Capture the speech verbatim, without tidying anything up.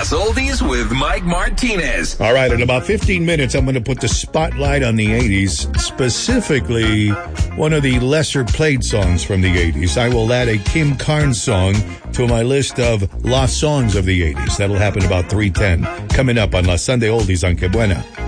Las Oldies with Mike Martinez. All right, in about fifteen minutes, I'm going to put the spotlight on the eighties, specifically one of the lesser played songs from the eighties. I will add a Kim Carnes song to my list of lost songs of the eighties. That'll happen about three ten. Coming up on La Sunday Oldies on Que Buena.